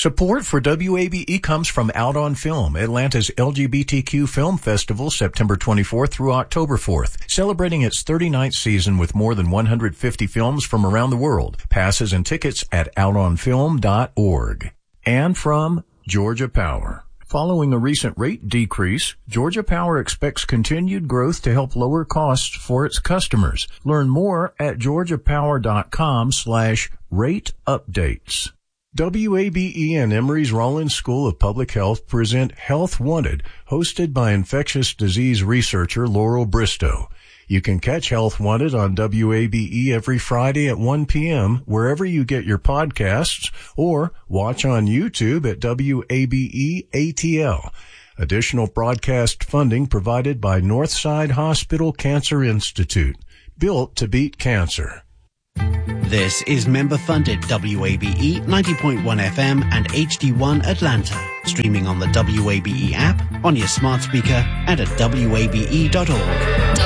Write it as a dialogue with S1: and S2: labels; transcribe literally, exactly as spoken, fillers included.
S1: Support for W A B E comes from Out on Film, Atlanta's L G B T Q film festival, September twenty-fourth through October fourth, celebrating its thirty-ninth season with more than one hundred fifty films from around the world. Passes and tickets at out on film dot org. And from Georgia Power. Following a recent rate decrease, Georgia Power expects continued growth to help lower costs for its customers. Learn more at georgia power dot com slash rate updates. W A B E and Emory's Rollins School of Public Health present Health Wanted, hosted by infectious disease researcher Laurel Bristow. You can catch Health Wanted on W A B E every Friday at one p.m. wherever you get your podcasts, or watch on YouTube at W A B E A T L. Additional broadcast funding provided by Northside Hospital Cancer Institute, built to beat cancer.
S2: This is member-funded W A B E ninety point one F M and H D one Atlanta. Streaming on the W A B E app, on your smart speaker, and at W A B E dot org.